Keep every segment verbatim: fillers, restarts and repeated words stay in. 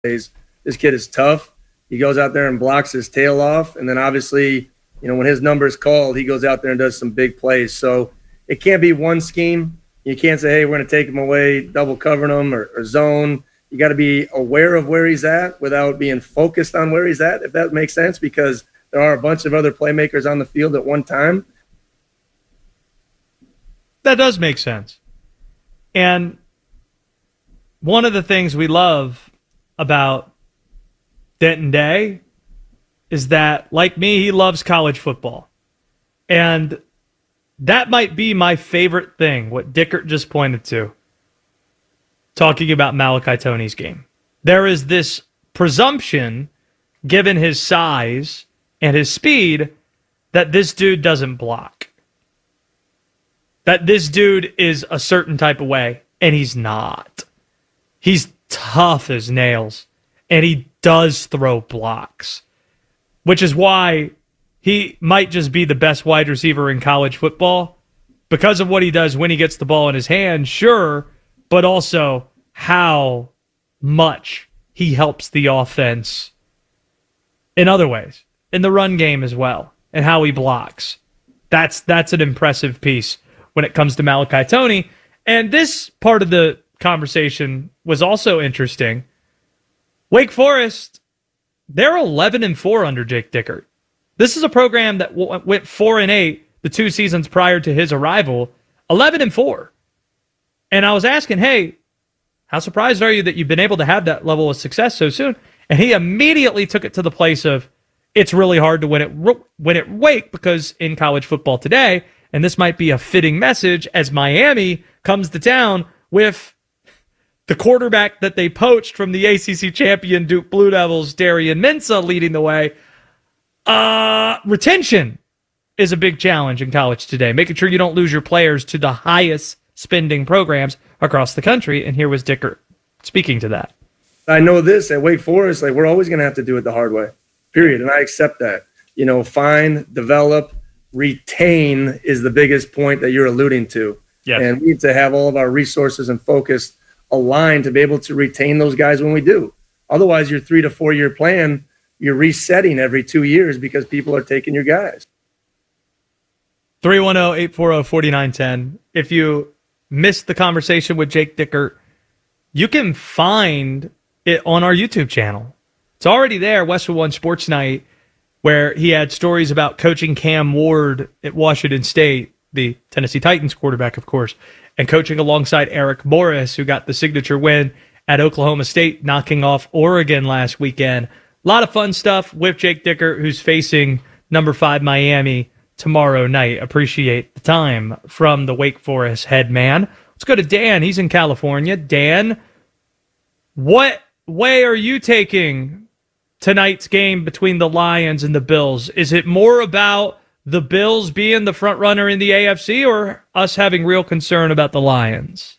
This kid is tough. He goes out there and blocks his tail off. And then obviously, you know, when his number is called, he goes out there and does some big plays. So it can't be one scheme. You can't say, hey, we're going to take him away, double covering him or, or zone. You got to be aware of where he's at without being focused on where he's at, if that makes sense, because there are a bunch of other playmakers on the field at one time. That does make sense. And one of the things we love about Denton Day is that, like me, he loves college football. And that might be my favorite thing, what Dickert just pointed to, talking about Malachi Toney's game. There is this presumption, given his size and his speed, that this dude doesn't block. That this dude is a certain type of way, and he's not. He's tough as nails, and he does throw blocks, which is why he might just be the best wide receiver in college football because of what he does when he gets the ball in his hand, sure, but also how much he helps the offense in other ways, in the run game as well, and how he blocks. That's that's an impressive piece when it comes to Malachi Toney. And this part of the conversation was also interesting. Wake Forest, they're eleven and four under Jake Dickert. This is a program that w- went four and eight the two seasons prior to his arrival, eleven and four. And I was asking, hey, how surprised are you that you've been able to have that level of success so soon? And he immediately took it to the place of, it's really hard to win it win at Wake because in college football today, and this might be a fitting message as Miami comes to town with the quarterback that they poached from the A C C champion Duke Blue Devils, Darian Mensah, leading the way. Uh, retention is a big challenge in college today, making sure you don't lose your players to the highest spending programs across the country. And here was Dickert speaking to that. I know this at Wake Forest, like we're always going to have to do it the hard way, period. And I accept that. You know, find, develop, retain is the biggest point that you're alluding to. Yes. And we need to have all of our resources and focus aligned to be able to retain those guys when we do. Otherwise, your three to four year plan, you're resetting every two years because people are taking your guys. three one zero, eight four zero, four nine one zero. If you missed the conversation with Jake Dickert, you can find it on our YouTube channel. It's already there, Westwood One Sports Night, where he had stories about coaching Cam Ward at Washington State, the Tennessee Titans quarterback, of course, and coaching alongside Eric Morris, who got the signature win at Oklahoma State, knocking off Oregon last weekend. A lot of fun stuff with Jake Dickert, who's facing number five Miami tomorrow night. Appreciate the time from the Wake Forest head man. Let's go to Dan. He's in California. Dan, what way are you taking tonight's game between the Lions and the Bills? Is it more about the Bills being the front runner in the A F C or us having real concern about the Lions?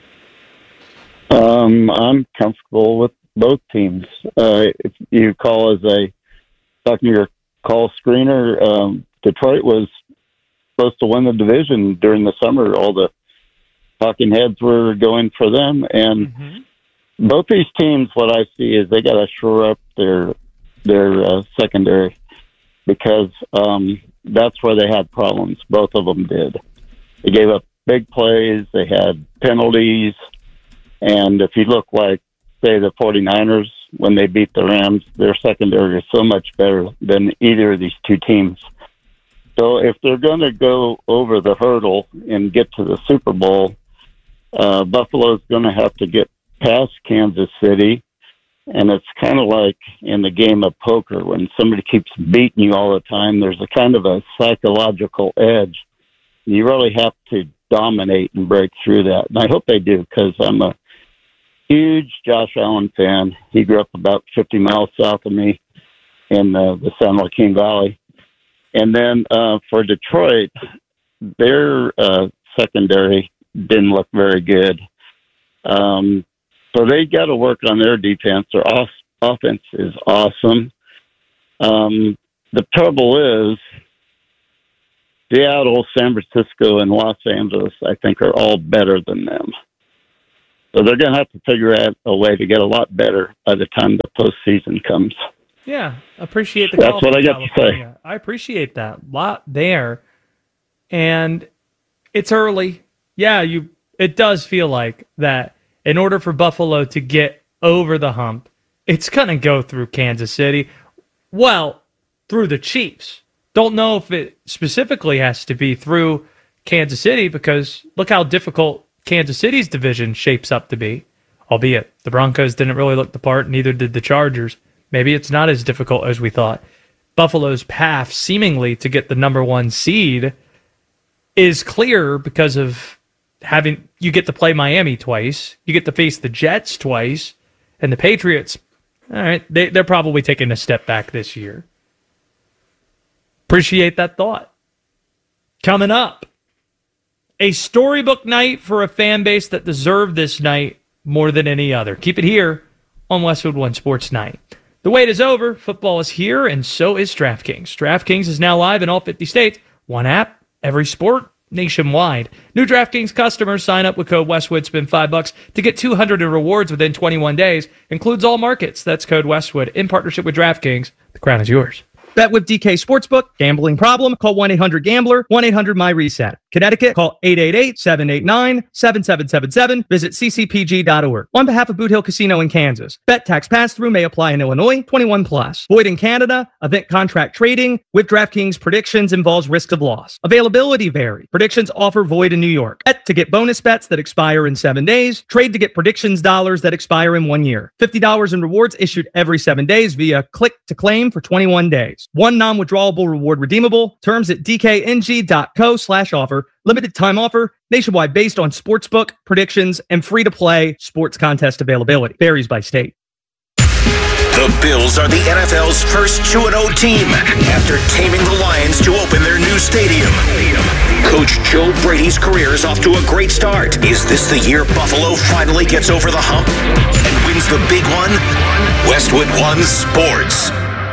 Um, I'm comfortable with both teams. Uh, if you call as a talking to your call screener, um, Detroit was supposed to win the division during the summer. All the talking heads were going for them, and mm-hmm. both these teams, what I see is they got to shore up their their uh, secondary because um, that's where they had problems. Both of them did. They gave up big plays. They had penalties. And if you look like, say, the 49ers, when they beat the Rams, their secondary is so much better than either of these two teams. So if they're going to go over the hurdle and get to the Super Bowl, uh, Buffalo's going to have to get past Kansas City. And it's kind of like in the game of poker, when somebody keeps beating you all the time, there's a kind of a psychological edge. You really have to dominate and break through that. And I hope they do, because I'm a huge Josh Allen fan. He grew up about fifty miles south of me in uh, the San Joaquin Valley. And then uh, for Detroit, their uh, secondary didn't look very good. Um, so they got to work on their defense. Their off- offense is awesome. Um, the trouble is, Seattle, San Francisco, and Los Angeles, I think, are all better than them. So they're going to have to figure out a way to get a lot better by the time the postseason comes. Yeah, appreciate the That's call what from I got to California. I appreciate that. A lot there. And it's early. Yeah, you. It does feel like that in order for Buffalo to get over the hump, it's going to go through Kansas City. Well, through the Chiefs. Don't know if it specifically has to be through Kansas City because look how difficult Kansas City's division shapes up to be, albeit the Broncos didn't really look the part, neither did the Chargers. Maybe it's not as difficult as we thought. Buffalo's path, seemingly, to get the number one seed is clear because of having, you get to play Miami twice, you get to face the Jets twice, and the Patriots, all right, they, they're probably taking a step back this year. Appreciate that thought. Coming up, a storybook night for a fan base that deserved this night more than any other. Keep it here on Westwood One Sports Night. The wait is over. Football is here, and so is DraftKings. DraftKings is now live in all fifty states. One app, every sport, nationwide. New DraftKings customers sign up with code Westwood, spend five bucks to get two hundred in rewards within twenty-one days. Includes all markets. That's code Westwood in partnership with DraftKings. The crown is yours. Bet with D K Sportsbook. Gambling problem? Call one eight hundred gambler, one eight hundred my reset. Connecticut, call eight eight eight, seven eight nine, seven seven seven seven. Visit c c p g dot org. On behalf of Boot Hill Casino in Kansas. Bet tax pass-through may apply in Illinois. twenty-one plus. Void in Canada. Event contract trading with DraftKings predictions involves risk of loss. Availability vary. Predictions offer void in New York. Bet to get bonus bets that expire in seven days. Trade to get predictions dollars that expire in one year. fifty dollars in rewards issued every seven days via click to claim for twenty-one days. One non-withdrawable reward redeemable. Terms at d k n g dot co slash offer. Limited time offer. Nationwide based on sportsbook, predictions, and free-to-play sports contest availability. Varies by state. The Bills are the N F L's first two and oh team after taming the Lions to open their new stadium. Coach Joe Brady's career is off to a great start. Is this the year Buffalo finally gets over the hump and wins the big one? Westwood One Sports.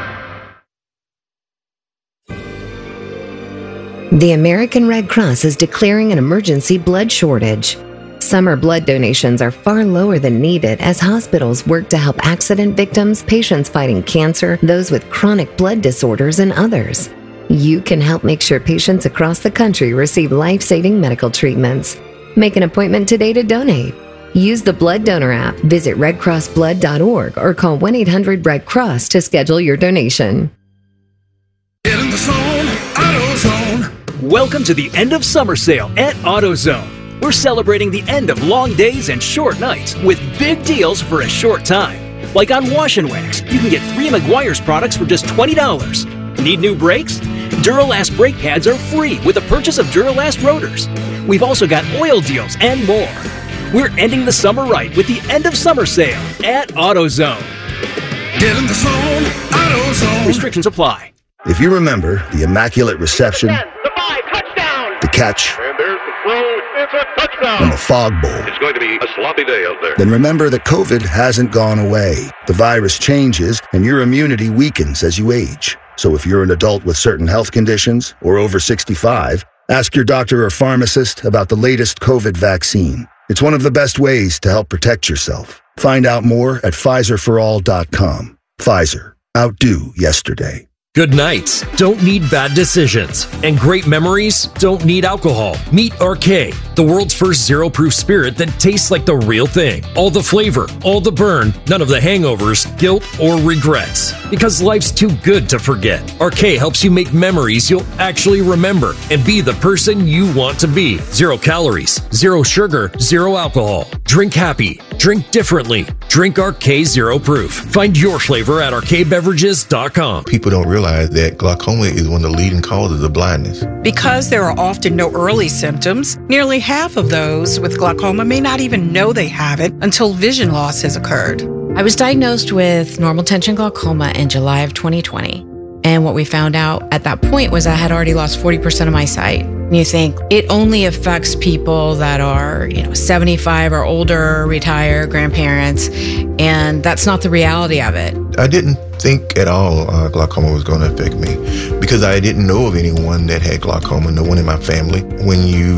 The American Red Cross is declaring an emergency blood shortage. Summer blood donations are far lower than needed as hospitals work to help accident victims, patients fighting cancer, those with chronic blood disorders, and others. You can help make sure patients across the country receive life-saving medical treatments. Make an appointment today to donate. Use the Blood Donor app, visit red cross blood dot org, or call one eight hundred red cross to schedule your donation. Get in the zone, AutoZone. Welcome to the end of summer sale at AutoZone. We're celebrating the end of long days and short nights with big deals for a short time. Like on Wash and Wax, you can get three Meguiar's products for just twenty dollars. Need new brakes? Duralast brake pads are free with the purchase of Duralast rotors. We've also got oil deals and more. We're ending the summer right with the end of summer sale at AutoZone. Get in the zone, AutoZone. Restrictions apply. If you remember the immaculate reception, the five, touchdown, the catch, and there's the throw, it's a touchdown, and the fog bowl, it's going to be a sloppy day out there. Then remember that COVID hasn't gone away. The virus changes, and your immunity weakens as you age. So if you're an adult with certain health conditions or over sixty-five, ask your doctor or pharmacist about the latest COVID vaccine. It's one of the best ways to help protect yourself. Find out more at Pfizer for all dot com. Pfizer. Outdo yesterday. Good nights don't need bad decisions, and great memories don't need alcohol. Meet R K, the world's first zero-proof spirit that tastes like the real thing. All the flavor, all the burn, none of the hangovers, guilt, or regrets. Because life's too good to forget. R K helps you make memories you'll actually remember and be the person you want to be. Zero calories, zero sugar, zero alcohol. Drink happy. Drink differently. Drink R K Zero Proof. Find your flavor at R K beverages dot com. People don't realize that glaucoma is one of the leading causes of blindness. Because there are often no early symptoms, nearly half of those with glaucoma may not even know they have it until vision loss has occurred. I was diagnosed with normal tension glaucoma in July of twenty twenty. And what we found out at that point was I had already lost forty percent of my sight. And you think it only affects people that are, you know, seventy-five or older, retired, grandparents, and that's not the reality of it. I didn't think at all uh, glaucoma was going to affect me because I didn't know of anyone that had glaucoma, no one in my family. When you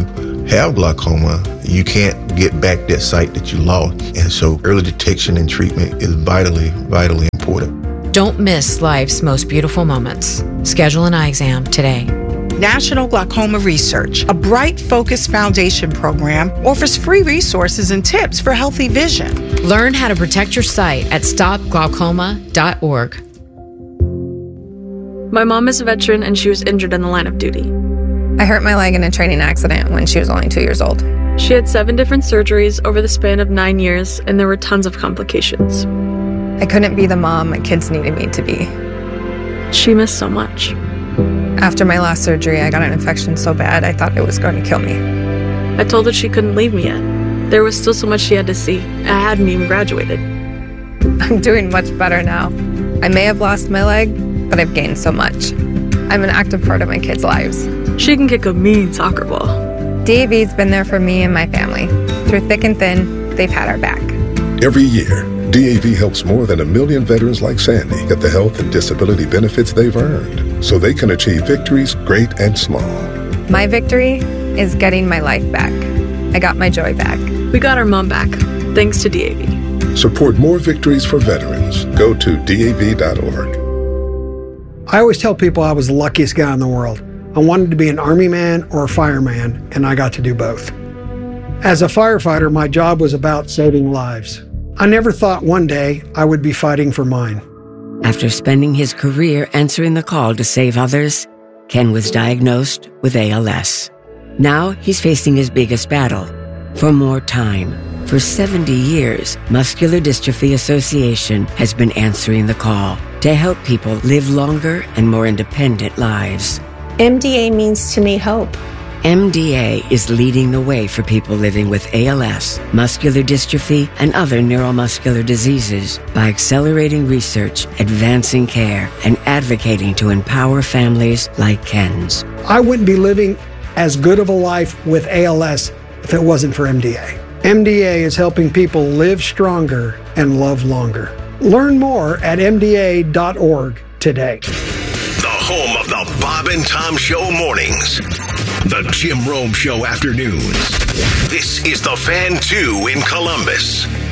have glaucoma, you can't get back that sight that you lost. And so early detection and treatment is vitally, vitally important. Don't miss life's most beautiful moments. Schedule an eye exam today. National Glaucoma Research, a Bright Focus Foundation program, offers free resources and tips for healthy vision. Learn how to protect your sight at stop glaucoma dot org. My mom is a veteran and she was injured in the line of duty. I hurt my leg in a training accident when she was only two years old. She had seven different surgeries over the span of nine years, and there were tons of complications. I couldn't be the mom my kids needed me to be. She missed so much. After my last surgery, I got an infection so bad I thought it was going to kill me. I told her she couldn't leave me yet. There was still so much she had to see. I hadn't even graduated. I'm doing much better now. I may have lost my leg, but I've gained so much. I'm an active part of my kids' lives. She can kick a mean soccer ball. D A V's been there for me and my family. Through thick and thin, they've had our back. Every year, D A V helps more than a million veterans like Sandy get the health and disability benefits they've earned so they can achieve victories great and small. My victory is getting my life back. I got my joy back. We got our mom back, thanks to D A V. Support more victories for veterans. Go to D A V dot org. I always tell people I was the luckiest guy in the world. I wanted to be an army man or a fireman, and I got to do both. As a firefighter, my job was about saving lives. I never thought one day I would be fighting for mine. After spending his career answering the call to save others, Ken was diagnosed with A L S. Now he's facing his biggest battle, for more time. For seventy years, Muscular Dystrophy Association has been answering the call to help people live longer and more independent lives. M D A means to me hope. M D A is leading the way for people living with A L S, muscular dystrophy, and other neuromuscular diseases by accelerating research, advancing care, and advocating to empower families like Ken's. I wouldn't be living as good of a life with A L S if it wasn't for M D A. M D A is helping people live stronger and love longer. Learn more at M D A dot org today. The home of the Bob and Tom Show mornings. The Jim Rome Show afternoons. This is The Fan two in Columbus.